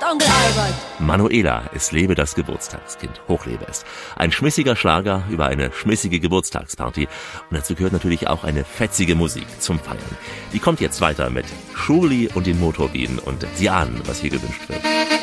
Onkel Albert. Manuela, es lebe das Geburtstagskind, hochlebe es. Ein schmissiger Schlager über eine schmissige Geburtstagsparty. Und dazu gehört natürlich auch eine fetzige Musik zum Feiern. Die kommt jetzt weiter mit Schurli und den Motorbienen und Sie ahnen, was hier gewünscht wird.